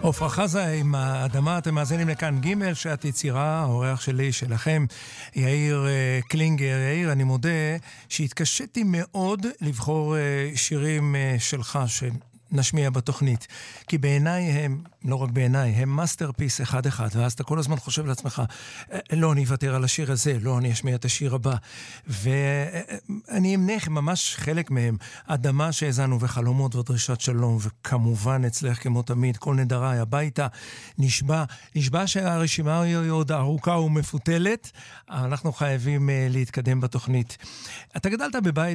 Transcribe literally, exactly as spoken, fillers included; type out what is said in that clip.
עופרה חזה עם האדמה, אתם מאזינים לכאן ג' שעת יצירה, האורח שלי, שלכם, יאיר קלינגר. יאיר, אני מודה שהתקשיתי מאוד לבחור שירים שלך שנשמיע בתוכנית, כי בעיניי הם, לא רק בעיניי, הם מאסטרפיס אחד אחד, ואז אתה כל הזמן חושב לעצמך, לא, אני אוותר על השיר הזה, לא, אני אשמיע את השיר הבא, ואני אמנח ממש חלק מהם, אדמה שהזנו וחלומות ודרישת שלום, וכמובן אצלך כמו תמיד, כל נדריי הביתה, נשבע, נשבע שהרשימה היא עוד ארוכה ומפותלת, אנחנו חייבים להתקדם בתוכנית. אתה גדלת בבית